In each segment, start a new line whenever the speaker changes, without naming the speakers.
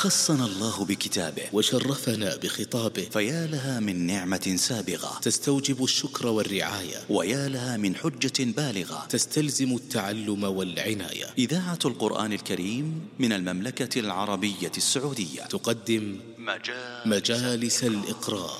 خصنا الله بكتابه
وشرفنا بخطابه،
فيا لها من نعمة سابغة
تستوجب الشكر والرعاية،
ويا لها من حجة بالغة
تستلزم التعلم والعناية.
إذاعة القرآن الكريم من المملكة العربية السعودية
تقدم مجالس الإقراء.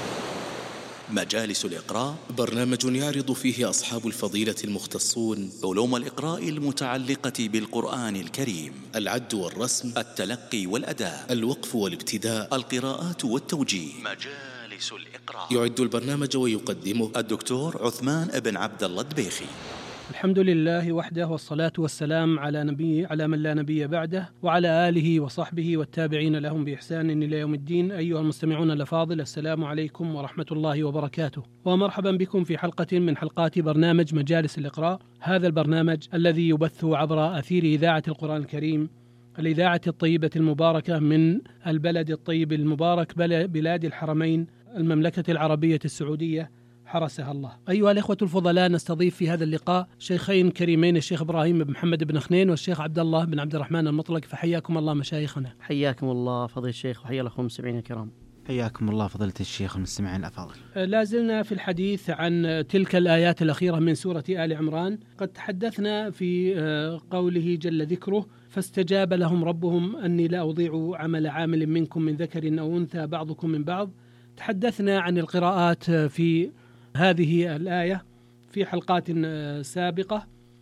مجالس الإقراء
برنامج يعرض فيه أصحاب الفضيلة المختصون
علوم الإقراء المتعلقة بالقرآن الكريم:
العد والرسم،
التلقي والأداء،
الوقف والابتداء،
القراءات والتوجيه. مجالس الإقراء.
يعد البرنامج ويقدمه
الدكتور عثمان بن عبد الله الدبيخي.
الحمد لله وحده، والصلاة والسلام على من لا نبي بعده، وعلى آله وصحبه والتابعين لهم بإحسان إلى يوم الدين. أيها المستمعون الأفاضل، السلام عليكم ورحمة الله وبركاته، ومرحبا بكم في حلقة من حلقات برنامج مجالس الإقراء. هذا البرنامج الذي يبث عبر أثير إذاعة القرآن الكريم، الإذاعة الطيبة المباركة من البلد الطيب المبارك، بلاد الحرمين، المملكة العربية السعودية حرسها الله. أيها الإخوة الفضلاء، نستضيف في هذا اللقاء شيخين كريمين، الشيخ إبراهيم بن محمد بن خنين والشيخ عبد الله بن عبد الرحمن المطلق. فحياكم الله مشايخنا.
حياكم الله فضيلة الشيخ، وحيا لكم المستمعين الكرام.
حياكم الله فضيلة الشيخ والمستمعين الأفاضل.
لا زلنا في الحديث عن تلك الآيات الأخيرة من سورة آل عمران. قد تحدثنا في قوله جل ذكره: فاستجاب لهم ربهم أني لا أضيع عمل عامل منكم من ذكر أو أنثى بعضكم من بعض. تحدثنا عن القراءات في هذه الآية في حلقات سابقة،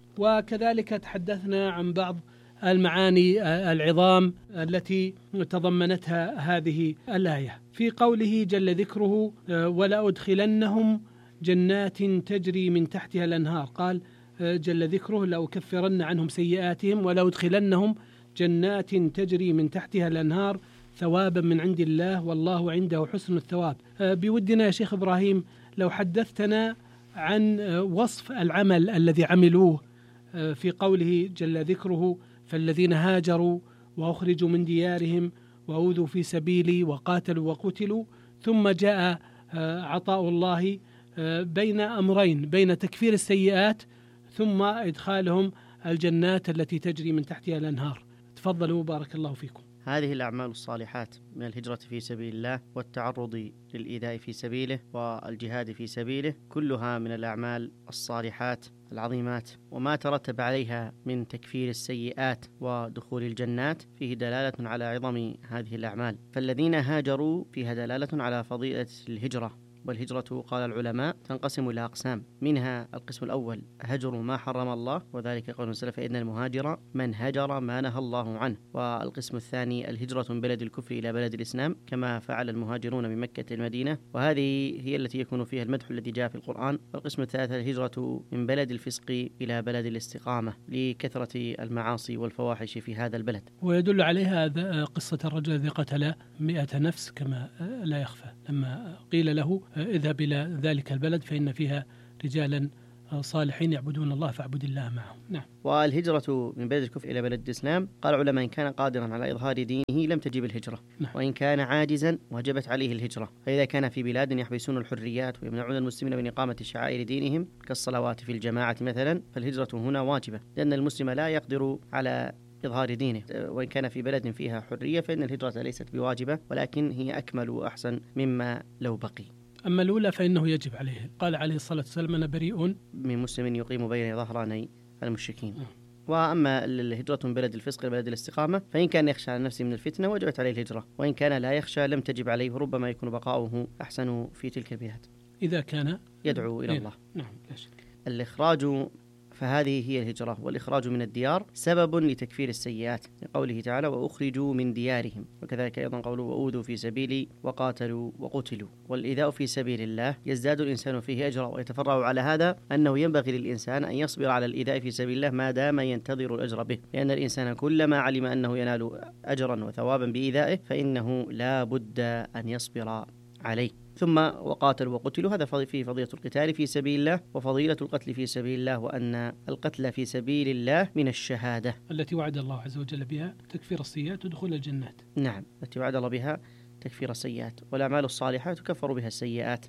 وكذلك تحدثنا عن بعض المعاني العظام التي تضمنتها هذه الآية. في قوله جل ذكره: ولا أدخلنهم جنات تجري من تحتها الأنهار، قال جل ذكره: لأكفرن عنهم سيئاتهم ولا أدخلنهم جنات تجري من تحتها الأنهار ثوابا من عند الله والله عنده حسن الثواب. بودنا يا شيخ إبراهيم لو حدثتنا عن وصف العمل الذي عملوه في قوله جل ذكره: فالذين هاجروا وأخرجوا من ديارهم وأوذوا في سبيلي وقاتلوا وقتلوا، ثم جاء عطاء الله بين أمرين، بين تكفير السيئات ثم إدخالهم الجنات التي تجري من تحتها الأنهار. تفضلوا بارك الله فيكم.
هذه الأعمال الصالحات من الهجرة في سبيل الله والتعرض للإيذاء في سبيله والجهاد في سبيله كلها من الأعمال الصالحات العظيمات، وما ترتب عليها من تكفير السيئات ودخول الجنات فيه دلالة على عظم هذه الأعمال. فالذين هاجروا فيها دلالة على فضيلة الهجرة. والهجرة قال العلماء تنقسم إلى أقسام، منها القسم الأول هجر ما حرم الله، وذلك قول السلف: إن المهاجر من هجر ما نهى الله عنه. والقسم الثاني الهجرة من بلد الكفر إلى بلد الإسلام كما فعل المهاجرون من مكة المدينة، وهذه هي التي يكون فيها المدح الذي جاء في القرآن. والقسم الثالث الهجرة من بلد الفسق إلى بلد الاستقامة لكثرة المعاصي والفواحش في هذا البلد.
ويدل عليها قصة الرجل الذي قتل 100 نفس كما لا يخفى، لما قيل له: اذهب إلى ذلك البلد فإن فيها رجالا صالحين يعبدون الله فاعبد الله معهم. نعم.
والهجرة من بلد الكفر إلى بلد الإسلام قال العلماء: إن كان قادرا على إظهار دينه لم تجب الهجرة.
نعم.
وإن كان عاجزا وجبت عليه الهجرة. فإذا كان في بلاد يحبسون الحريات ويمنعون المسلمين من إقامة شعائر دينهم كالصلوات في الجماعة مثلا، فالهجرة هنا واجبة، لأن المسلم لا يقدر على إظهار دينه. وإن كان في بلد فيها حرية فإن الهجرة ليست بواجبة، ولكن هي أكمل وأحسن مما لو بقي.
أما الأولى فإنه يجب عليه. قال عليه الصلاة والسلام: أنا بريء
من مسلم يقيم بين ظهراني المشركين. وأما الهجرة من بلد الفسق إلى بلد الاستقامة فإن كان يخشى على نفسه من الفتنة وجبت عليه الهجرة، وإن كان لا يخشى لم تجب عليه، وربما يكون بقاؤه أحسن في تلك البلاد
إذا كان
يدعو إلى الله.
نعم لا شك.
الإخراج، فهذه هي الهجرة، والإخراج من الديار سبب لتكفير السيئات، لقوله تعالى: وأخرجوا من ديارهم. وكذلك أيضا قوله: وأوذوا في سبيلي وقاتلوا وقتلوا. والإيذاء في سبيل الله يزداد الإنسان فيه أجرا، ويتفرع على هذا أنه ينبغي للإنسان أن يصبر على الإيذاء في سبيل الله ما دام ينتظر الأجر به، لأن الإنسان كلما علم أنه ينال أجرا وثوابا بإيذائه فإنه لا بد أن يصبر عليه. ثم وقاتلوا وقتلوا، هذا فيه فضيلة القتال في سبيل الله وفضيلة القتل في سبيل الله، وأن القتل في سبيل الله من الشهادة
التي وعد الله عز وجل بها تكفير السيئات ودخول الجنات.
نعم، التي وعد الله بها تكفير السيئات، والأعمال الصالحة تكفر بها السيئات.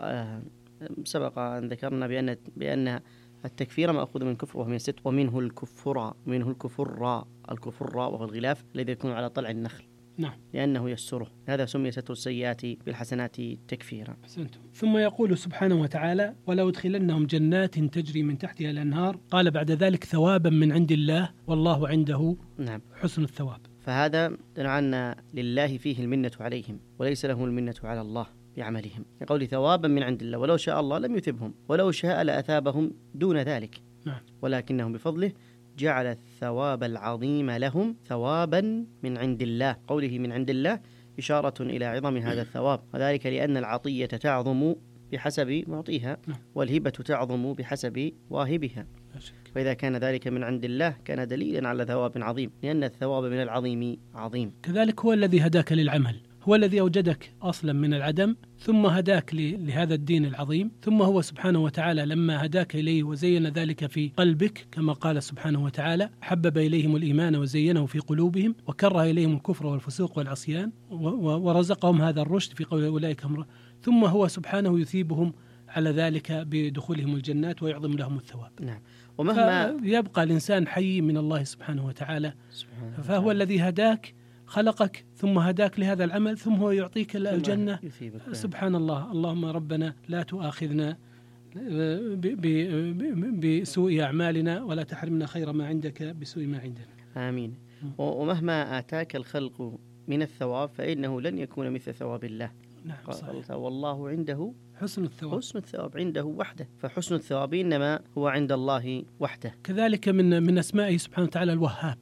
وسبق أن ذكرنا بأن التكفير مأخوذ من كفر وهو من ست، ومنه الكفر وهو الغلاف الذي يكون على طلع النخل.
نعم.
لأنه يستره، هذا سمي ستر السيئات بالحسنات تكفيرا.
أحسنتم. ثم يقول سبحانه وتعالى: ولو أدخلنهم جنات تجري من تحتها الأنهار قال بعد ذلك ثوابا من عند الله والله عنده
نعم.
حسن الثواب.
فهذا دل أن لله فيه المنة عليهم وليس له المنة على الله بعملهم، يقول ثوابا من عند الله، ولو شاء الله لم يثبهم، ولو شاء لأثابهم دون ذلك.
نعم.
ولكنهم بفضله جعل الثواب العظيم لهم ثوابا من عند الله. قوله من عند الله إشارة إلى عظم هذا الثواب، وذلك لأن العطية تعظم بحسب معطيها، والهبة تعظم بحسب واهبها. فإذا كان ذلك من عند الله كان دليلا على ثواب عظيم، لأن الثواب من العظيم عظيم.
كذلك هو الذي هداك للعمل، هو الذي أوجدك أصلا من العدم ثم هداك لهذا الدين العظيم، ثم هو سبحانه وتعالى لما هداك إليه وزين ذلك في قلبك كما قال سبحانه وتعالى: حبب إليهم الإيمان وزينه في قلوبهم وكره إليهم الكفر والفسوق والعصيان ورزقهم هذا الرشد في قول أولئك هم، ثم هو سبحانه يثيبهم على ذلك بدخولهم الجنات ويعظم لهم الثواب.
نعم. ومهما
يبقى الإنسان حي من الله سبحانه وتعالى، فهو الذي هداك خلقك ثم هداك لهذا العمل ثم هو يعطيك الجنة. سبحان الله. اللهم ربنا لا تؤاخذنا بسوء أعمالنا ولا تحرمنا خير ما عندك بسوء ما عندنا.
آمين. ومهما آتاك الخلق من الثواب فإنه لن يكون مثل ثواب الله.
نعم صحيح.
والله عنده
حسن الثواب.
حسن الثواب عنده وحده، فحسن الثواب إنما هو عند الله وحده.
كذلك من أسمائه سبحانه وتعالى الوهاب،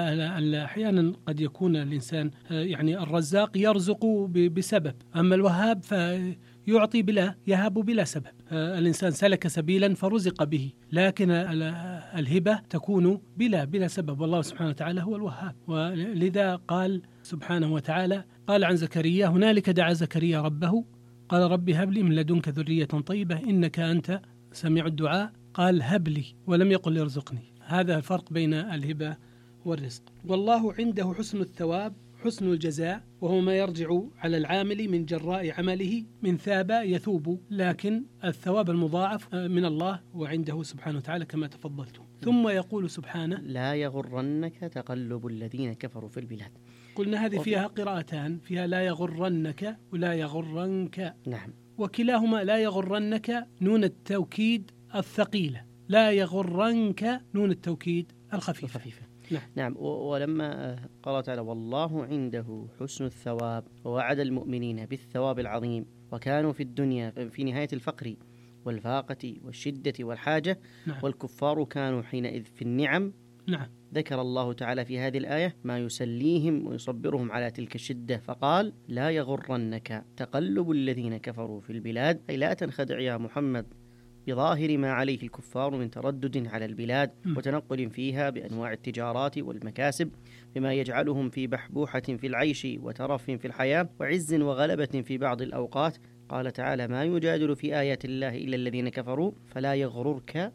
فأحيانا قد يكون الإنسان يعني الرزاق يرزق بسبب، أما الوهاب فيعطي بلا يهب بلا سبب. الإنسان سلك سبيلا فرزق به، لكن الهبة تكون بلا سبب، والله سبحانه وتعالى هو الوهاب. ولذا قال سبحانه وتعالى قال عن زكريا: هنالك دعا زكريا ربه قال رب هب لي من لدنك ذرية طيبة إنك أنت سميع الدعاء، قال هب لي ولم يقل ارزقني. هذا الفرق بين الهبة والرزق. والله عنده حسن الثواب حسن الجزاء، وهو ما يرجع على العامل من جراء عمله من ثاب يثوب، لكن الثواب المضاعف من الله وعنده سبحانه وتعالى كما تفضلتم. ثم يقول سبحانه:
لا يغرنك تقلب الذين كفروا في البلاد.
قلنا هذه فيها قراءتان، فيها لا يغرنك ولا يغرنك.
نعم.
وكلاهما لا يغرنك نون التوكيد الثقيلة، لا يغرنك نون التوكيد الخفيفة.
نعم. ولما قال تعالى: والله عنده حسن الثواب ووعد المؤمنين بالثواب العظيم وكانوا في الدنيا في نهاية الفقر والفاقة والشدة والحاجة. نعم. والكفار كانوا حينئذ في النعم.
نعم.
ذكر الله تعالى في هذه الآية ما يسليهم ويصبرهم على تلك الشدة، فقال: لا يغرنك تقلب الذين كفروا في البلاد، أي لا تنخدع يا محمد بظاهر ما عليه الكفار من تردد على البلاد وتنقل فيها بأنواع التجارات والمكاسب، بما يجعلهم في بحبوحة في العيش وترف في الحياة وعز وغلبة في بعض الأوقات. قال تعالى: ما يجادل في آيات الله إلا الذين كفروا فلا يغررك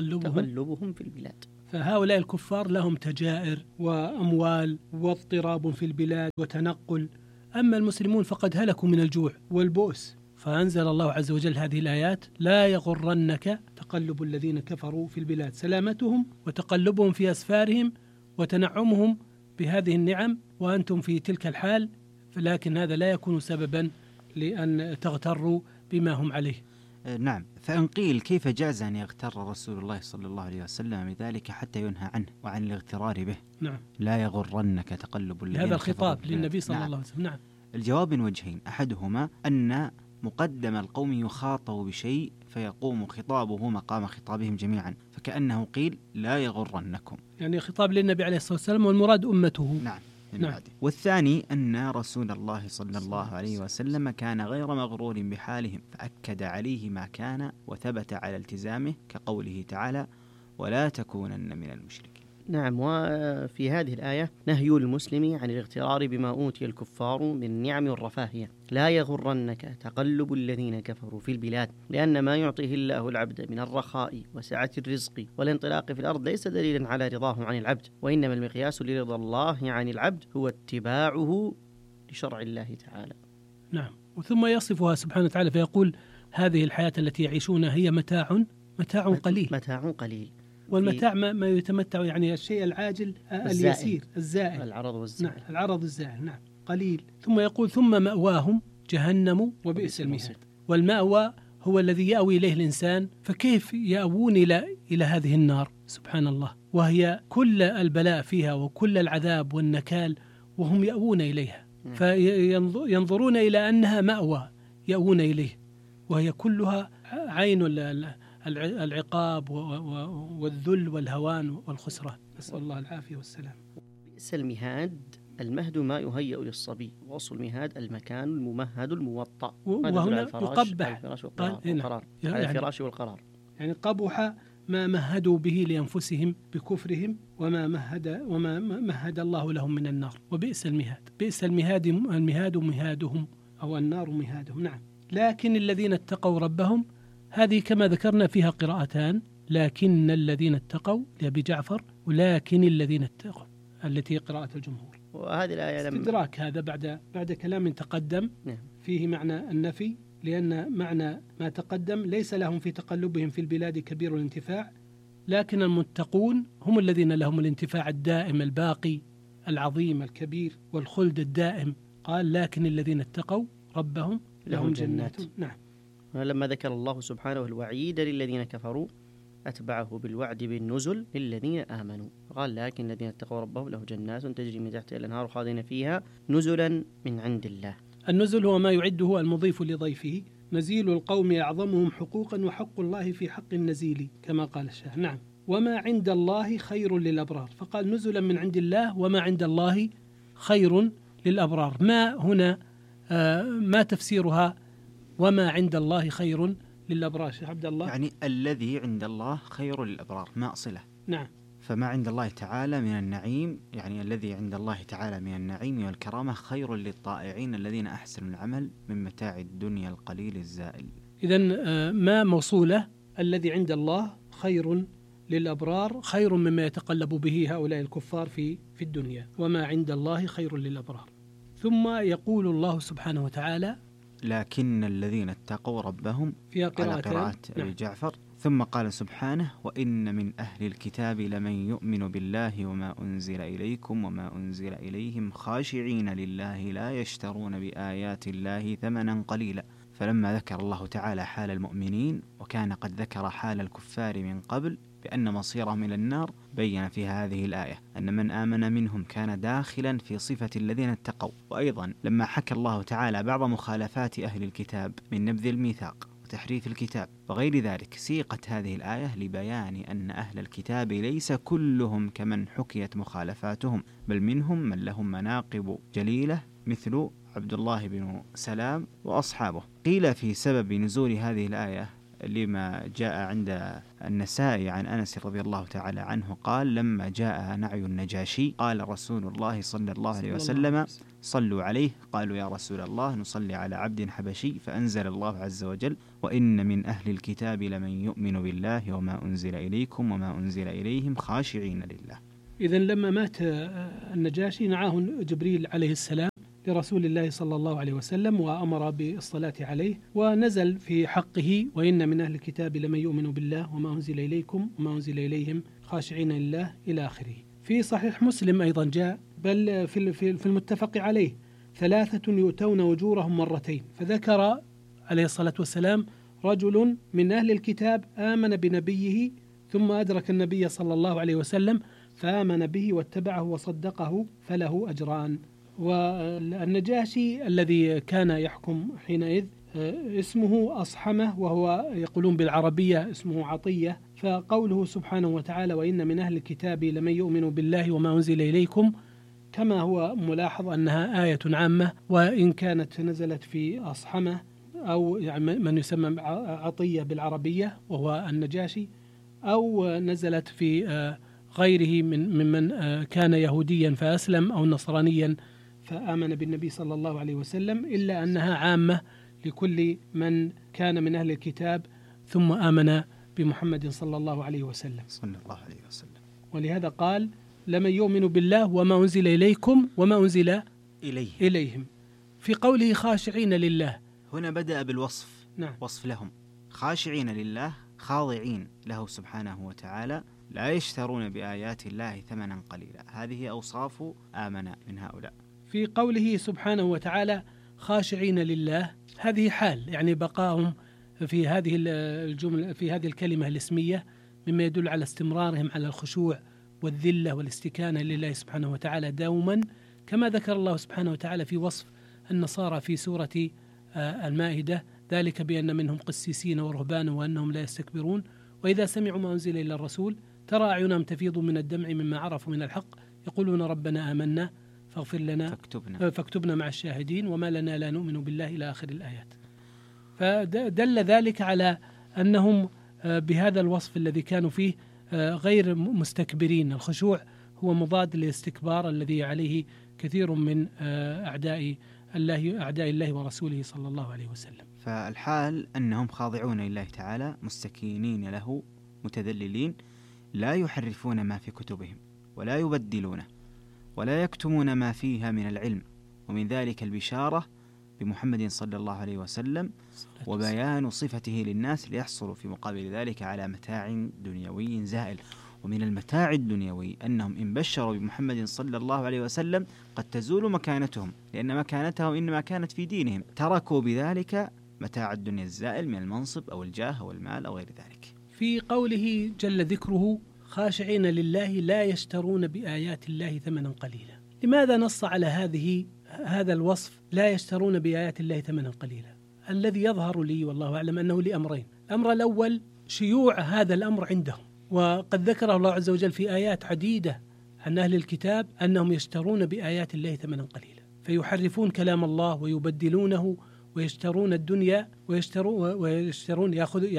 تقلبهم في البلاد.
فهؤلاء الكفار لهم تجائر وأموال واضطراب في البلاد وتنقل، أما المسلمون فقد هلكوا من الجوع والبؤس. فأنزل الله عز وجل هذه الآيات: لا يغرنك تقلب الذين كفروا في البلاد، سلامتهم وتقلبهم في أسفارهم وتنعمهم بهذه النعم وأنتم في تلك الحال، لكن هذا لا يكون سببا لأن تغتروا بما هم عليه.
نعم. فإن قيل كيف جاز أن يغتر رسول الله صلى الله عليه وسلم بذلك حتى ينهى عنه وعن الاغترار به؟
نعم.
لا يغرنك تقلب الذين
هذا الخطاب للنبي صلى الله عليه وسلم. نعم.
الجواب من وجهين: أحدهما أن مقدم القوم يخاطب بشيء فيقوم خطابه مقام خطابهم جميعا، فكأنه قيل لا يغرنكم،
يعني خطاب للنبي عليه الصلاة والسلام والمراد أمته.
نعم. والثاني أن رسول الله صلى الله عليه وسلم كان غير مغرور بحالهم، فأكد عليه ما كان وثبت على التزامه، كقوله تعالى: ولا تكونن من المشركين.
نعم. وفي هذه الآية نهي المسلم عن الاغترار بما أوتي الكفار من النعم والرفاهية. لا يغرنك تقلب الذين كفروا في البلاد، لأن ما يعطيه الله العبد من الرخاء وسعة الرزق والانطلاق في الأرض ليس دليلا على رضاه عن العبد، وإنما المقياس لرضا الله عن العبد هو اتباعه لشرع الله تعالى.
نعم. وثم يصفها سبحانه وتعالى فيقول: هذه الحياة التي يعيشونها هي متاع قليل. والمتاع ما يتمتع، يعني الشيء العاجل اليسير الزائل،
العرض والزائل.
نعم. العرض الزائل. نعم. قليل. ثم يقول ثم مأواهم جهنم وبئس المهاد. والمأوى هو الذي يأوي إليه الإنسان، فكيف يأوون إلى هذه النار؟ سبحان الله، وهي كل البلاء فيها وكل العذاب والنكال وهم يأوون إليها، فينظرون إلى أنها مأوى يأوون إليه، وهي كلها عين العقاب والذل والهوان والخسران، نسأل الله العافية والسلام.
بئس المهاد، المهد ما يهيأ للصبي، وأصل المهاد المكان الممهد الموطأ،
وهنا يقبح
على الفراش والقرار،
يعني قبح ما مهدوا به لأنفسهم بكفرهم وما مهد الله لهم من النار. وبئس المهاد، بئس المهاد مهادهم أو النار مهادهم. نعم. لكن الذين اتقوا ربهم، هذه كما ذكرنا فيها قراءتان، لكن الذين اتقوا لأبي جعفر، ولكن الذين اتقوا التي قراءة الجمهور.
وهذه الآية
استدراك هذا بعد كلام تقدم فيه معنى النفي، لأن معنى ما تقدم ليس لهم في تقلبهم في البلاد كبير الانتفاع، لكن المتقون هم الذين لهم الانتفاع الدائم الباقي العظيم الكبير والخلد الدائم. قال لكن الذين اتقوا ربهم لهم جنات. نعم.
لما ذكر الله سبحانه الوعيد للذين كفروا أتبعه بالوعد بالنزل للذين آمنوا، قال لكن الذين اتقوا ربهم له جنات تجري من تحتها الأنهار خالدين فيها نزلا من عند الله.
النزل هو ما يعده المضيف لضيفه، نزيل القوم أعظمهم حقوقا وحق الله في حق النزيل كما قال الشاعر. نعم. وما عند الله خير للأبرار، فقال نزلا من عند الله وما عند الله خير للأبرار. ما هنا ما تفسيرها وما عند الله خير للأبرار شيخ عبد الله؟
يعني الذي عند الله خير للأبرار، ما صلة.
نعم.
فما عند الله تعالى من النعيم، يعني الذي عند الله تعالى من النعيم والكرامة خير للطائعين الذين أحسنوا العمل من متاع الدنيا القليل الزائل.
إذن ما موصولة، الذي عند الله خير للأبرار، خير مما يتقلب به هؤلاء الكفار في الدنيا، وما عند الله خير للأبرار. ثم يقول الله سبحانه وتعالى
لكن الذين اتقوا ربهم
في
قراءة أبي جعفر. ثم قال سبحانه وإن من أهل الكتاب لمن يؤمن بالله وما أنزل إليكم وما أنزل إليهم خاشعين لله لا يشترون بآيات الله ثمنا قليلا. فلما ذكر الله تعالى حال المؤمنين وكان قد ذكر حال الكفار من قبل بأن مصيرهم إلى النار، بين في هذه الآية أن من آمن منهم كان داخلا في صفة الذين اتقوا. وأيضا لما حكى الله تعالى بعض مخالفات أهل الكتاب من نبذ الميثاق وتحريف الكتاب وغير ذلك، سيقت هذه الآية لبيان أن أهل الكتاب ليس كلهم كمن حكيت مخالفاتهم، بل منهم من لهم مناقب جليلة مثل عبد الله بن سلام وأصحابه. قيل في سبب نزول هذه الآية لما جاء عند النسائي عن أنس رضي الله تعالى عنه قال لما جاء نعي النجاشي قال رسول الله صلى الله عليه وسلم صلوا عليه، قالوا يا رسول الله نصلي على عبد حبشي، فأنزل الله عز وجل وإن من أهل الكتاب لمن يؤمن بالله وما أنزل إليكم وما أنزل إليهم خاشعين لله.
إذن لما مات النجاشي نعاه جبريل عليه السلام لرسول الله صلى الله عليه وسلم وأمر بالصلاة عليه، ونزل في حقه وإن من أهل الكتاب لمن يؤمن بالله وما أنزل إليكم وما أنزل إليهم خاشعين لله إلى آخره. في صحيح مسلم أيضا جاء، بل في المتفق عليه 3 يؤتون أجورهم مرتين، فذكر عليه الصلاة والسلام رجل من أهل الكتاب آمن بنبيه ثم أدرك النبي صلى الله عليه وسلم فآمن به واتبعه وصدقه فله أجران. والنجاشي الذي كان يحكم حينئذ اسمه أصحمة، وهو يقولون بالعربية اسمه عطية. فقوله سبحانه وتعالى وإن من أهل الكتاب لمن يؤمن بالله وما أنزل إليكم، كما هو ملاحظ أنها آية عامة، وإن كانت نزلت في أصحمة أو يعني من يسمى عطية بالعربية وهو النجاشي، أو نزلت في غيره ممن كان يهوديا فأسلم أو نصرانيا فآمن بالنبي صلى الله عليه وسلم، إلا أنها عامة لكل من كان من أهل الكتاب ثم آمن بمحمد صلى الله عليه وسلم. ولهذا قال لمن يؤمن بالله وما أنزل إليكم وما أنزل إليهم. في قوله خاشعين لله
هنا بدأ بالوصف.
نعم.
وصف لهم خاشعين لله، خاضعين له سبحانه وتعالى، لا يشترون بآيات الله ثمنا قليلا. هذه أوصاف آمن من هؤلاء.
في قوله سبحانه وتعالى خاشعين لله، هذه حال يعني بقائهم في هذه الجملة، في هذه الكلمة الاسمية، مما يدل على استمرارهم على الخشوع والذلة والاستكانة لله سبحانه وتعالى دوما، كما ذكر الله سبحانه وتعالى في وصف النصارى في سورة المائدة: ذلك بأن منهم قسيسين ورهبانا وأنهم لا يستكبرون وإذا سمعوا ما أنزل إلى الرسول ترى أعينهم تفيض من الدمع مما عرفوا من الحق يقولون ربنا آمنا فاغفر لنا فاكتبنا مع الشاهدين وما لنا لا نؤمن بالله إلى آخر الآيات. فدل ذلك على أنهم بهذا الوصف الذي كانوا فيه غير مستكبرين. الخشوع هو مضاد للاستكبار الذي عليه كثير من أعداء الله ورسوله صلى الله عليه وسلم.
فالحال أنهم خاضعون لله تعالى مستكينين له متذللين، لا يحرفون ما في كتبهم ولا يبدلونه ولا يكتمون ما فيها من العلم، ومن ذلك البشارة بمحمد صلى الله عليه وسلم وبيان صفته للناس ليحصلوا في مقابل ذلك على متاع دنيوي زائل. ومن المتاع الدنيوي أنهم إن بشروا بمحمد صلى الله عليه وسلم قد تزول مكانتهم، لأن مكانتهم إنما كانت في دينهم، تركوا بذلك متاع الدنيا الزائل من المنصب أو الجاه أو المال أو غير ذلك.
في قوله جل ذكره خاشعين لله لا يشترون بآيات الله ثمنا قليلا، لماذا نص على هذا الوصف لا يشترون بآيات الله ثمنا قليلا؟ الذي يظهر لي والله أعلم أنه لأمرين. الأمر الأول شيوع هذا الأمر عندهم، وقد ذكره الله عز وجل في آيات عديدة عن أهل الكتاب أنهم يشترون بآيات الله ثمنا قليلا، فيحرفون كلام الله ويبدلونه ويشترون الدنيا ويشترون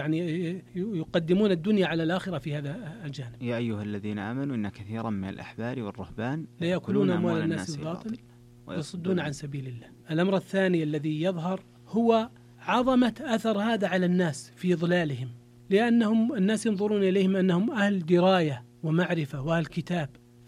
يقدمون الدنيا على الآخرة في هذا الجانب.
يا أيها الذين آمنوا إن كثيرا من الأحبار والرهبان
لا يأكلون أموال الناس بالباطل ويصدون عن سبيل الله. الأمر الثاني الذي يظهر هو عظمة أثر هذا على الناس في ضلالهم، لأنهم الناس ينظرون إليهم أنهم أهل دراية ومعرفة وأهل كتاب،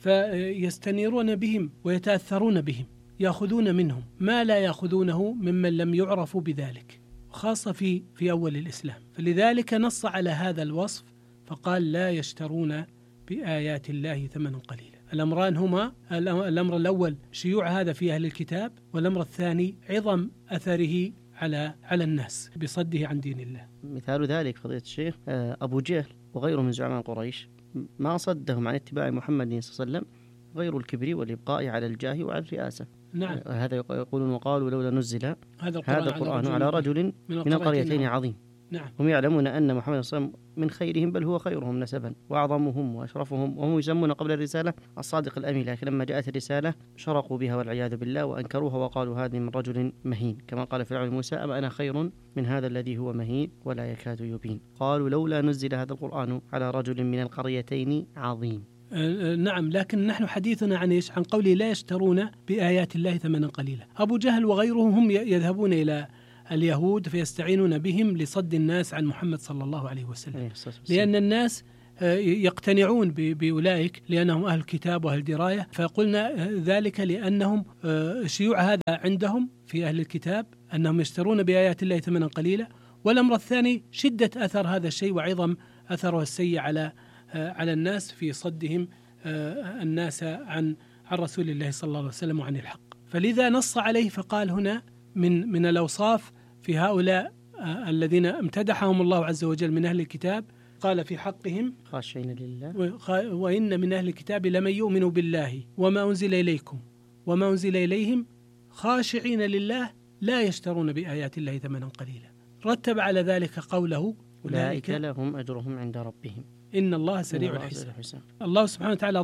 فيستنيرون بهم ويتأثرون بهم، يأخذون منهم ما لا يأخذونه ممن لم يعرفوا بذلك، خاصة في أول الإسلام. فلذلك نص على هذا الوصف فقال لا يشترون بآيات الله ثمنا قليلا. الأمران هما: الأمر الأول شيوع هذا في أهل الكتاب، والأمر الثاني عظم أثره على الناس بصده عن دين الله.
مثال ذلك فضيلة الشيخ أبو جهل وغيره من زعماء قريش ما صدهم عن اتباع محمد صلى الله عليه وسلم غير الكبر والإبقاء على الجاه وعلى الرئاسة.
نعم.
هذا يقولون وقالوا لولا نزل
هذا
القرآن على رجل من القريتين عظيم.
نعم.
هم يعلمون أن محمد صلى الله عليه وسلم من خيرهم بل هو خيرهم نسبا وأعظمهم وأشرفهم، وهم يسمون قبل الرسالة الصادق الأمين، لكن لما جاءت الرسالة شرقوا بها والعياذ بالله وأنكروها وقالوا هذه من رجل مهين، كما قال فرعون موسى أما أنا خير من هذا الذي هو مهين ولا يكاد يبين. قالوا لولا نزل هذا القرآن على رجل من القريتين عظيم.
نعم، لكن نحن حديثنا عن عن قوله لا يشترون بآيات الله ثمنا قليلا. أبو جهل وغيرهم هم يذهبون إلى اليهود فيستعينون بهم لصد الناس عن محمد صلى الله عليه وسلم، لأن الناس يقتنعون بأولئك لأنهم أهل كتاب وأهل دراية، فقلنا ذلك لأنهم شيوع هذا عندهم في أهل الكتاب أنهم يشترون بآيات الله ثمنا قليلا. والأمر الثاني شدة أثر هذا الشيء وعظم أثره السيء على الناس في صدهم الناس عن رسول الله صلى الله عليه وسلم وعن الحق. فلذا نص عليه فقال هنا من الأوصاف في هؤلاء الذين امتدحهم الله عز وجل من أهل الكتاب، قال في حقهم
خاشعين لله
وإن من أهل الكتاب لمن يؤمن بالله وما أنزل إليكم وما أنزل إليهم خاشعين لله لا يشترون بآيات الله ثمنا قليلا. رتب على ذلك قوله
أولئك لهم أجرهم عند ربهم
إن الله سريع الحساب. الله سبحانه وتعالى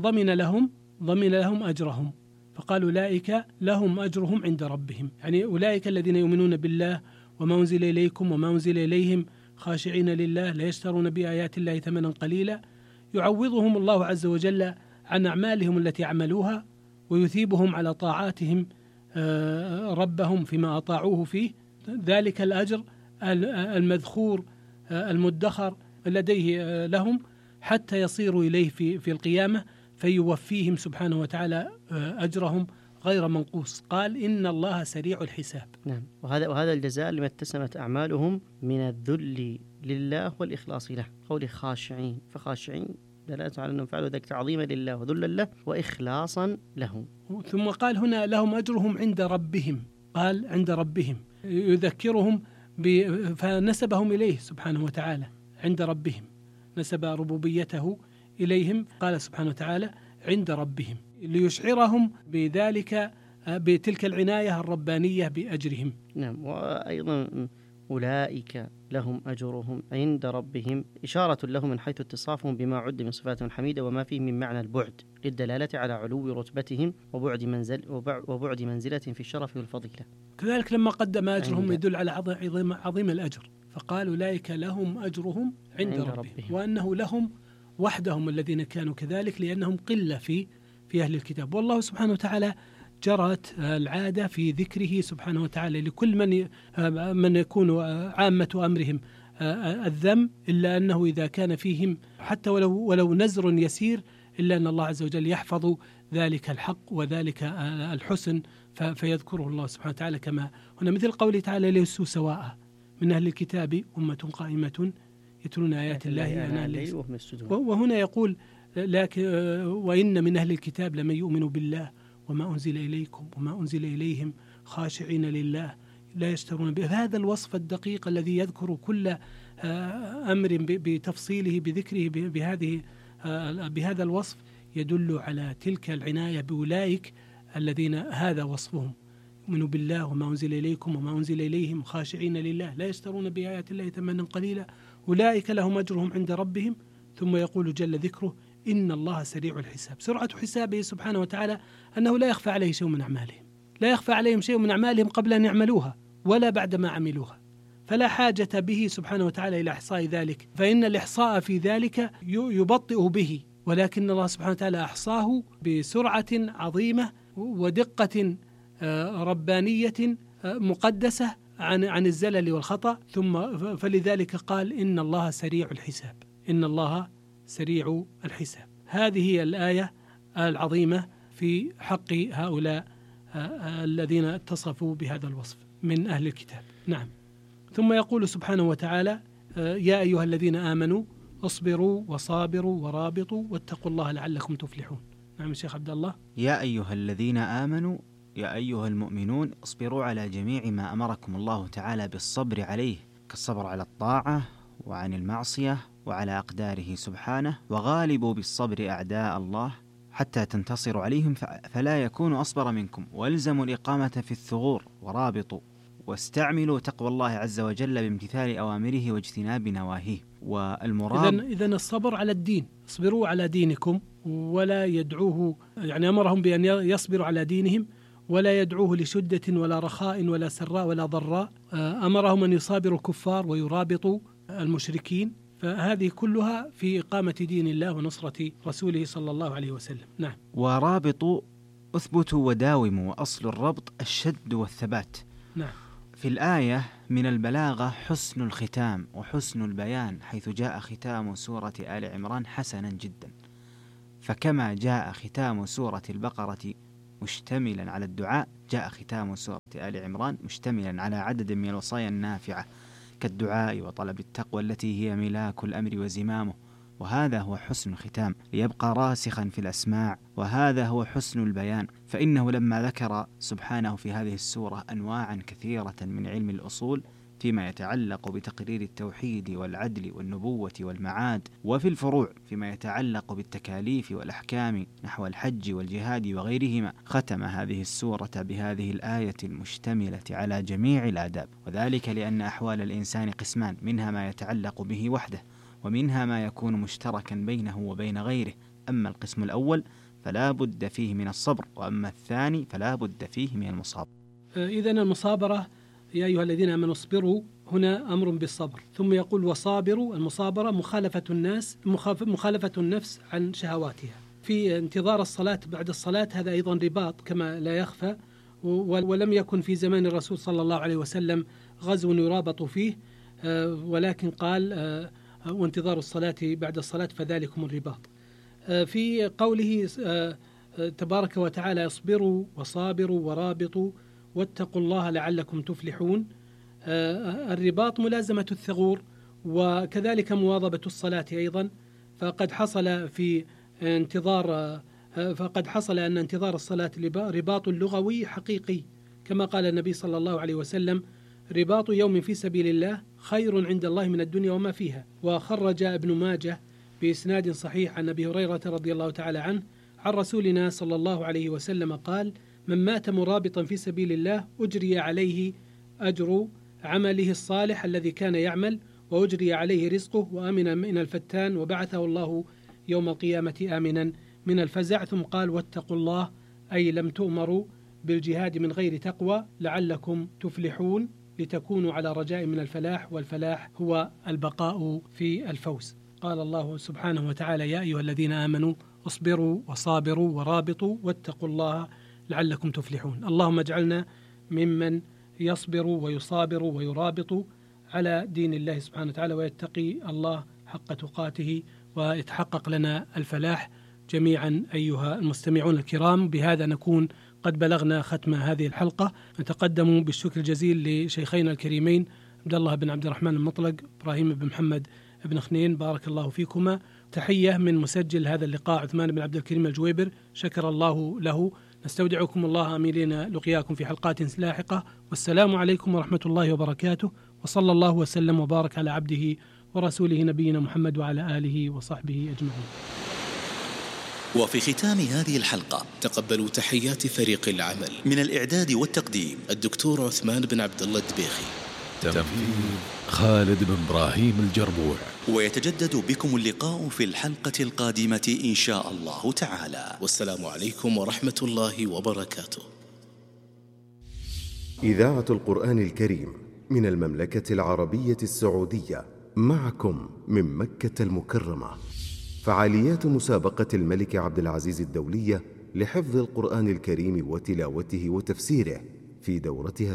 ضمن لهم أجرهم، فقال أولئك لهم أجرهم عند ربهم، يعني أولئك الذين يؤمنون بالله وما أنزل إليكم وما أنزل إليهم خاشعين لله لا يشترون بآيات الله ثمنا قليلا، يعوضهم الله عز وجل عن أعمالهم التي عملوها ويثيبهم علعلى طاعاتهم ربهم فيما أطاعوه فيه، ذلك الأجر المذخور المدخر لديه لهم حتى يصيروا إليه في القيامة فيوفيهم سبحانه وتعالى أجرهم غير منقوص. قال إن الله سريع الحساب.
نعم، وهذا الجزاء لما اتسمت أعمالهم من الذل لله والإخلاص له. قول خاشعين، فخاشعين دلالة على أنهم فعلوا ذلك تعظيما لله وذلا له وإخلاصا له.
ثم قال هنا لهم أجرهم عند ربهم، قال عند ربهم يذكرهم فنسبهم إليه سبحانه وتعالى، عند ربهم نسب ربوبيته إليهم، قال سبحانه وتعالى عند ربهم ليشعرهم بذلك بتلك العناية الربانية بأجرهم.
نعم. وأيضا أولئك لهم أجرهم عند ربهم إشارة لهم من حيث اتصافهم بما عد من صفات حميدة وما فيه من معنى البعد للدلالة على علو رتبتهم وبعد منزلة في الشرف والفضيلة.
كذلك لما قدم أجرهم يدل على عظيم الأجر، فقال أولئك لهم أجرهم عند ربهم، وأنه لهم وحدهم الذين كانوا كذلك لأنهم قلة في أهل الكتاب. والله سبحانه وتعالى جرت العادة في ذكره سبحانه وتعالى لكل من يكون عامة أمرهم الذم، إلا أنه إذا كان فيهم حتى ولو نزر يسير إلا أن الله عز وجل يحفظ ذلك الحق وذلك الحسن فيذكره الله سبحانه وتعالى، كما هنا مثل قوله تعالى ليسوا سواء من أهل الكتاب أمة قائمة يتلون آيات الله آناء الليل وهم يسجدون. وهنا يقول لكن وإن من أهل الكتاب لمن يؤمن بالله وما أنزل إليكم وما أنزل إليهم خاشعين لله لا يشترون به. هذا الوصف الدقيق الذي يذكر كل أمر بتفصيله بذكره بهذا الوصف يدل على تلك العناية بأولئك الذين هذا وصفهم، يؤمنوا بالله وما أنزل إليكم وما أنزل إليهم خاشعين لله لا يشترون بآيات الله ثمنا قليلا أولئك لهم أجرهم عند ربهم. ثم يقول جل ذكره إن الله سريع الحساب. سرعة حسابه سبحانه وتعالى أنه لا يخفى عليه شيء من أعمالهم، لا يخفى عليهم شيء من أعمالهم قبل أن يعملوها ولا بعد ما عملوها، فلا حاجة به سبحانه وتعالى إلى إحصاء ذلك، فإن الإحصاء في ذلك يبطئ به، ولكن الله سبحانه وتعالى أحصاه بسرعة عظيمة ودقة ربانية مقدسة عن الزلل والخطأ. ثم فلذلك قال إن الله سريع الحساب، إن الله سريع الحساب. هذه هي الآية العظيمة في حق هؤلاء الذين اتصفوا بهذا الوصف من أهل الكتاب. نعم. ثم يقول سبحانه وتعالى يا أيها الذين آمنوا اصبروا وصابروا ورابطوا واتقوا الله لعلكم تفلحون. نعم الشيخ عبد الله.
يا أيها الذين آمنوا، يا أيها المؤمنون اصبروا على جميع ما أمركم الله تعالى بالصبر عليه، كالصبر على الطاعة وعن المعصية وعلى أقداره سبحانه، وغالبوا بالصبر أعداء الله حتى تنتصروا عليهم فلا يكونوا أصبر منكم، والزموا الإقامة في الثغور ورابطوا، واستعملوا تقوى الله عز وجل بامتثال أوامره واجتناب نواهيه. والمراد
إذن الصبر على الدين، اصبروا على دينكم، ولا يدعوه يعني أمرهم بأن يصبروا على دينهم ولا يدعوه لشدة ولا رخاء ولا سراء ولا ضراء، أمرهم أن يصابروا الكفار ويرابطوا المشركين، فهذه كلها في إقامة دين الله ونصرة رسوله صلى الله عليه وسلم. نعم.
ورابطوا أثبتوا وداوموا، وأصل الربط الشد والثبات.
نعم.
في الآية من البلاغة حسن الختام وحسن البيان، حيث جاء ختام سورة آل عمران حسنا جدا، فكما جاء ختام سورة البقرة مشتملا على الدعاء، جاء ختام سورة آل عمران مشتملا على عدد من الوصايا النافعة كالدعاء وطلب التقوى التي هي ملاك الأمر وزمامه، وهذا هو حسن الختام ليبقى راسخا في الأسماع. وهذا هو حسن البيان، فإنه لما ذكر سبحانه في هذه السورة أنواعا كثيرة من علم الأصول فيما يتعلق بتقرير التوحيد والعدل والنبوة والمعاد، وفي الفروع فيما يتعلق بالتكاليف والأحكام نحو الحج والجهاد وغيرهما، ختم هذه السورة بهذه الآية المشتملة على جميع الآداب، وذلك لأن أحوال الإنسان قسمان، منها ما يتعلق به وحده ومنها ما يكون مشتركا بينه وبين غيره. أما القسم الأول فلا بد فيه من الصبر، وأما الثاني فلا بد فيه من المصابرة.
إذن المصابرة يا أيها الذين آمنوا اصبروا هنا أمر بالصبر، ثم يقول وصابروا. المصابرة مخالفة النفس عن شهواتها في انتظار الصلاة بعد الصلاة، هذا أيضا رباط كما لا يخفى، ولم يكن في زمان الرسول صلى الله عليه وسلم غزو يرابط فيه، ولكن قال وانتظار الصلاة بعد الصلاة فذلكم الرباط. في قوله تبارك وتعالى اصبروا وصابروا ورابطوا واتقوا الله لعلكم تفلحون، الرباط ملازمة الثغور، وكذلك مواظبة الصلاة أيضا، فقد حصل أن انتظار الصلاة رباط لغوي حقيقي، كما قال النبي صلى الله عليه وسلم: رباط يوم في سبيل الله خير عند الله من الدنيا وما فيها. وخرج ابن ماجه بإسناد صحيح عن أبي هريرة رضي الله تعالى عنه عن رسولنا صلى الله عليه وسلم قال: من مات مرابطا في سبيل الله أجري عليه أجر عمله الصالح الذي كان يعمل، وأجري عليه رزقه، وأمن من الفتان، وبعثه الله يوم القيامة آمنا من الفزع. ثم قال: واتقوا الله، أي لم تؤمروا بالجهاد من غير تقوى لعلكم تفلحون، لتكونوا على رجاء من الفلاح، والفلاح هو البقاء في الفوز. قال الله سبحانه وتعالى: يا أيها الذين آمنوا اصبروا وصابروا ورابطوا واتقوا الله لعلكم تفلحون. اللهم اجعلنا ممن يصبر ويصابر ويرابط على دين الله سبحانه وتعالى، ويتقي الله حق تقاته، ويتحقق لنا الفلاح جميعا أيها المستمعون الكرام. بهذا نكون قد بلغنا ختم هذه الحلقة. نتقدم بالشكر الجزيل لشيخينا الكريمين عبد الله بن عبد الرحمن المطلق، إبراهيم بن محمد بن خنين، بارك الله فيكما. تحية من مسجل هذا اللقاء عثمان بن عبد الكريم الجويبر، شكر الله له. نستودعكم الله آملين لقياكم في حلقات لاحقة، والسلام عليكم ورحمة الله وبركاته، وصلى الله وسلم وبارك على عبده ورسوله نبينا محمد وعلى آله وصحبه أجمعين.
وفي ختام هذه الحلقة
تقبلوا تحيات فريق العمل
من الإعداد والتقديم:
الدكتور عثمان بن عبد الله الدبيخي،
تنفيذ خالد بن إبراهيم الجربوع.
ويتجدد بكم اللقاء في الحلقة القادمة إن شاء الله تعالى.
والسلام عليكم ورحمة الله وبركاته.
إذاعة القرآن الكريم من المملكة العربية السعودية، معكم من مكة المكرمة. فعاليات مسابقة الملك عبد العزيز الدولية لحفظ القرآن الكريم وتلاوته وتفسيره في دورتها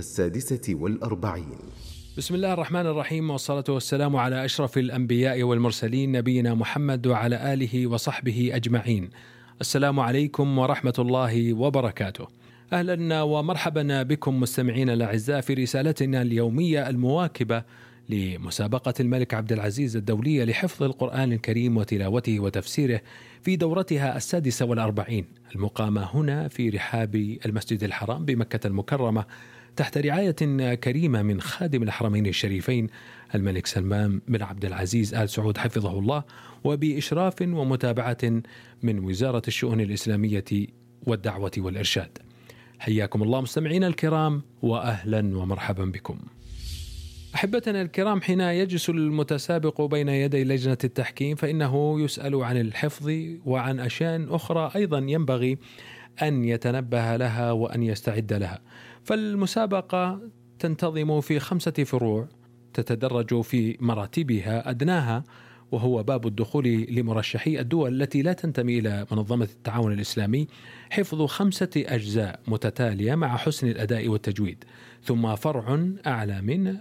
46.
بسم الله الرحمن الرحيم، والصلاة والسلام على أشرف الأنبياء والمرسلين نبينا محمد وعلى آله وصحبه أجمعين. السلام عليكم ورحمة الله وبركاته. أهلا ومرحبا بكم مستمعين الأعزاء في رسالتنا اليومية المواكبة لمسابقة الملك عبد العزيز الدولية لحفظ القرآن الكريم وتلاوته وتفسيره في دورتها 46 المقامة هنا في رحاب المسجد الحرام بمكة المكرمة، تحت رعاية كريمة من خادم الحرمين الشريفين الملك سلمان بن عبد العزيز آل سعود حفظه الله، وبإشراف ومتابعة من وزارة الشؤون الإسلامية والدعوة والإرشاد. حياكم الله مستمعين الكرام، وأهلا ومرحبا بكم. أحبتنا الكرام، حين يجلس المتسابق بين يدي لجنة التحكيم فإنه يسأل عن الحفظ وعن أشياء أخرى أيضا ينبغي أن يتنبه لها وأن يستعد لها. فالمسابقة تنتظم في 5 فروع تتدرج في مراتبها. أدناها وهو باب الدخول لمرشحي الدول التي لا تنتمي إلى منظمة التعاون الإسلامي، حفظ 5 أجزاء متتالية مع حسن الأداء والتجويد، ثم فرع أعلى من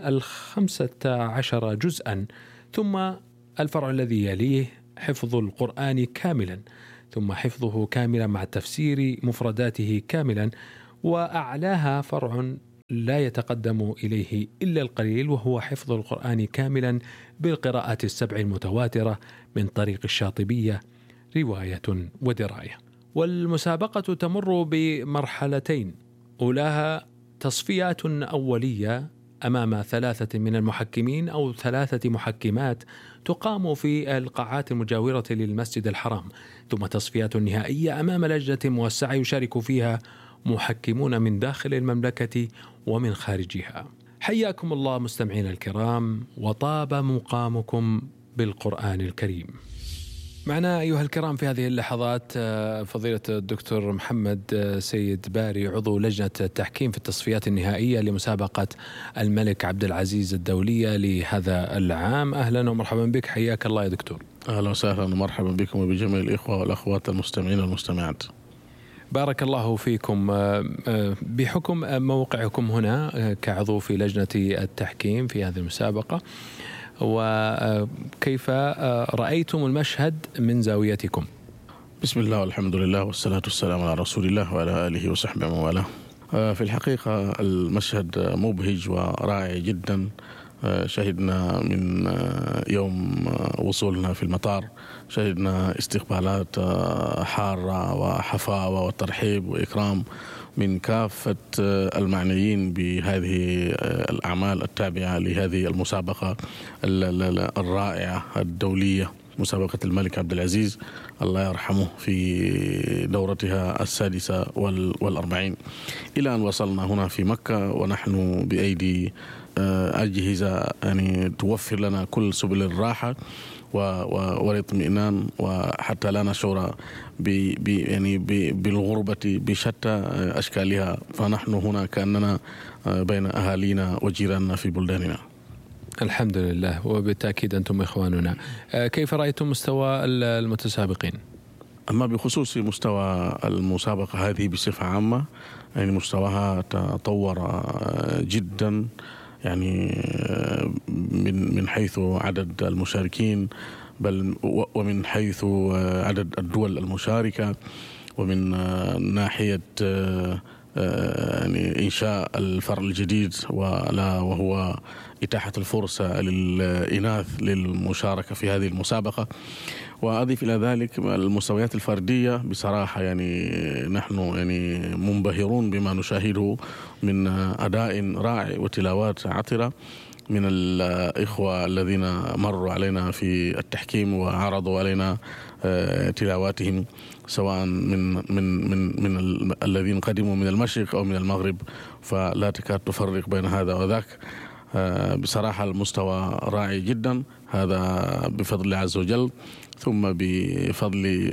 15 جزءا، ثم الفرع الذي يليه حفظ القرآن كاملا، ثم حفظه كاملا مع تفسير مفرداته كاملا، وأعلاها فرع لا يتقدم إليه إلا القليل، وهو حفظ القرآن كاملا بالقراءات 7 المتواترة من طريق الشاطبية رواية ودراية. والمسابقة تمر بمرحلتين: أولاها تصفيات أولية أمام 3 من المحكمين أو 3 محكمات تقام في القاعات المجاورة للمسجد الحرام، ثم تصفيات نهائية أمام لجنة موسعة يشارك فيها محكمون من داخل المملكة ومن خارجها. حياكم الله مستمعين الكرام، وطاب مقامكم بالقرآن الكريم. معنا أيها الكرام في هذه اللحظات فضيلة الدكتور محمد سيد باري، عضو لجنة التحكيم في التصفيات النهائية لمسابقة الملك عبد العزيز الدولية لهذا العام. أهلا ومرحبا بك، حياك الله يا دكتور.
أهلا وسهلا ومرحبا بكم وبجميع الإخوة والأخوات المستمعين والمستمعات.
بارك الله فيكم. بحكم موقعكم هنا كعضو في لجنة التحكيم في هذه المسابقة، وكيف رأيتم المشهد من زاويتكم؟
بسم الله والحمد لله والصلاة والسلام على رسول الله وعلى آله وصحبه ومن والاه. في الحقيقة المشهد مبهج ورائع جدا شهدنا من يوم وصولنا في المطار، شهدنا استقبالات حارة وحفاوة والترحيب وإكرام من كافة المعنيين بهذه الأعمال التابعة لهذه المسابقة الرائعة الدولية، مسابقة الملك عبد العزيز الله يرحمه، في دورتها 46 إلى أن وصلنا هنا في مكة ونحن بأيدي أجهزة يعني توفر لنا كل سبل الراحة والاطمئنان، وحتى لا نشعر يعني بالغربة بشتى أشكالها، فنحن هنا كأننا بين أهالينا وجيراننا في بلداننا.
الحمد لله، وبالتأكيد أنتم إخواننا. كيف رأيتم مستوى المتسابقين؟
أما بخصوص مستوى المسابقة هذه بصفة عامة، يعني مستواها تطور جدا، يعني من حيث عدد المشاركين، بل ومن حيث عدد الدول المشاركة، ومن ناحية يعني إنشاء الفرع الجديد وهو إتاحة الفرصة للإناث للمشاركة في هذه المسابقة. وأضيف إلى ذلك المستويات الفردية، بصراحة يعني نحن يعني منبهرون بما نشاهده من أداء رائع وتلاوات عطرة من الإخوة الذين مروا علينا في التحكيم وعرضوا علينا تلاواتهم، سواء من الذين قدموا من المشرق أو من المغرب، فلا تكاد تفرق بين هذا وذاك. بصراحة المستوى راعي جدا، هذا بفضل الله عز وجل، ثم بفضل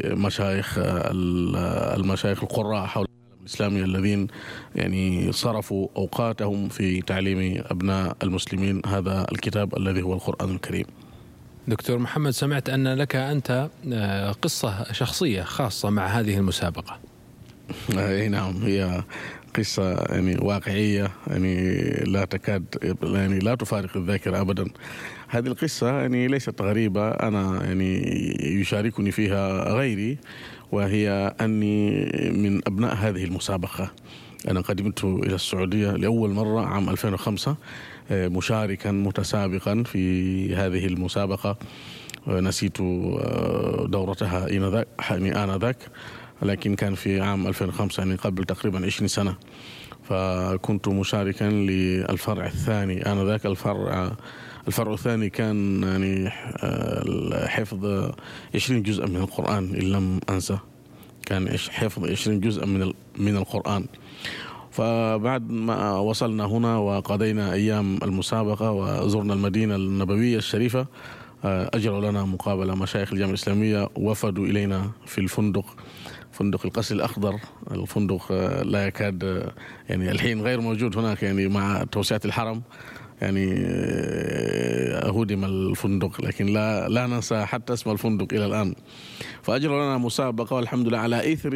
المشايخ القراء حول العالم الإسلامي الذين يعني صرفوا أوقاتهم في تعليم أبناء المسلمين هذا الكتاب الذي هو القرآن الكريم.
دكتور محمد، سمعت أن لك أنت قصة شخصية خاصة مع هذه المسابقة.
أي نعم، هي قصة يعني واقعية، يعني لا تكاد يعني لا تفارق الذاكرة أبدا. هذه القصة يعني ليست غريبة، أنا يعني يشاركني فيها غيري، وهي أني من أبناء هذه المسابقة. أنا قدمت إلى السعودية لأول مرة عام 2005 مشاركا متسابقا في هذه المسابقة. نسيت دورتها آنذاك، لكن كان في عام 2005 يعني قبل تقريبا 20 سنة. فكنت مشاركا للفرع الثاني آنذاك. الفرع الثاني كان يعني حفظ 20 جزء من القرآن إن لم أنسى، كان حفظ 20 جزء من القرآن. فبعد ما وصلنا هنا وقضينا أيام المسابقة وزرنا المدينة النبوية الشريفة، أجروا لنا مقابلة مشايخ الجامعة الإسلامية، وفدوا إلينا في فندق القصر الأخضر. الفندق لا يكاد يعني الحين غير موجود هناك، يعني مع توسعة الحرم يعني هدم الفندق، لكن لا ننسى حتى اسم الفندق إلى الآن. فأجروا لنا مسابقة، والحمد لله على إثر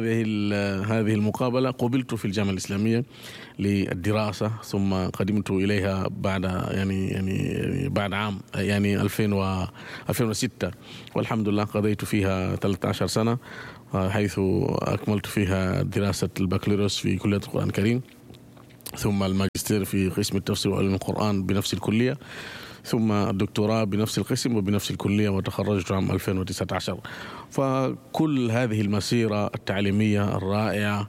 هذه المقابلة قبلت في الجامعة الإسلامية للدراسة، ثم قدمت إليها بعد يعني بعد عام يعني 2006، والحمد لله قضيت فيها 13 سنة، حيث أكملت فيها دراسة البكالوريوس في كلية القرآن الكريم، ثم الماجستير في قسم التفسير وعلم القرآن بنفس الكلية، ثم الدكتوراه بنفس القسم وبنفس الكلية، وتخرجت عام 2019. فكل هذه المسيرة التعليمية الرائعة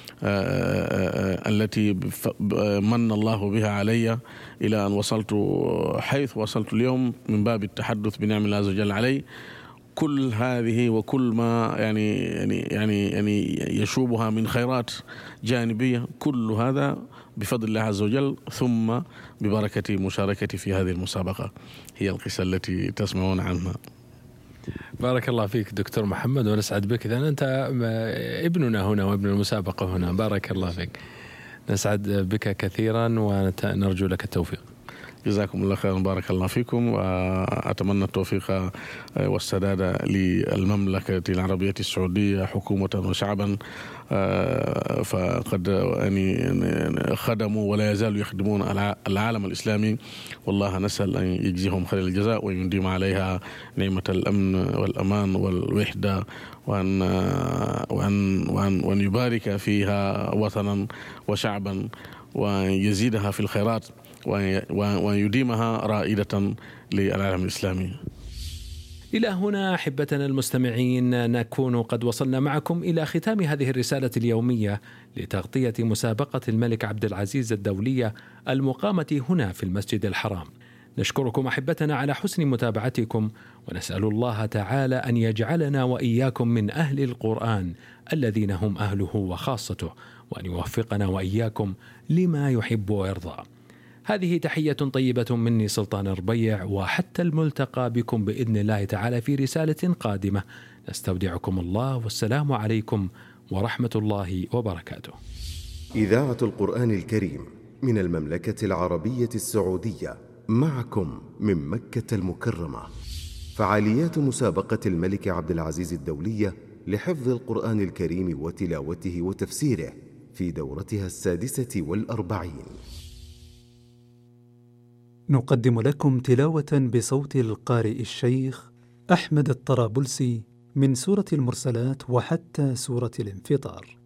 التي من الله بها علي إلى أن وصلت حيث وصلت اليوم من باب التحدث بنعم الله عز وجل علي، كل هذه وكل ما يعني يشوبها من خيرات جانبية، كل هذا بفضل الله عز وجل، ثم ببركة مشاركتي في هذه المسابقة. هي القصة التي تسمعون عنها.
بارك الله فيك دكتور محمد، ونسعد بك، إذا أنت ابننا هنا وابن المسابقة هنا. بارك الله فيك، نسعد بك كثيرا ونرجو لك التوفيق.
جزاكم الله خيرا، بارك الله فيكم، وأتمنى التوفيق والسداد للمملكة العربية السعودية حكومة وشعبا، فقد يعني خدموا ولا يزالوا يخدمون العالم الإسلامي، والله نسأل أن يجزيهم خير الجزاء ويديم عليها نعمة الأمن والأمان والوحدة، وأن يبارك فيها وطنا وشعبا، ويزيدها في الخيرات. وأن يديمها رائدة للعالم الإسلامي.
إلى هنا أحبتنا المستمعين نكون قد وصلنا معكم إلى ختام هذه الرسالة اليومية لتغطية مسابقة الملك عبد العزيز الدولية المقامة هنا في المسجد الحرام. نشكركم أحبتنا على حسن متابعتكم، ونسأل الله تعالى أن يجعلنا وإياكم من أهل القرآن الذين هم أهله وخاصته، وأن يوفقنا وإياكم لما يحب ويرضى. هذه تحية طيبة مني سلطان الربيع، وحتى الملتقى بكم بإذن الله تعالى في رسالة قادمة. نستودعكم الله، والسلام عليكم ورحمة الله وبركاته.
إذاعة القرآن الكريم من المملكة العربية السعودية، معكم من مكة المكرمة. فعاليات مسابقة الملك عبد العزيز الدولية لحفظ القرآن الكريم وتلاوته وتفسيره في دورتها 46.
نقدم لكم تلاوة بصوت القارئ الشيخ أحمد الطرابلسي من سورة المرسلات وحتى سورة الانفطار.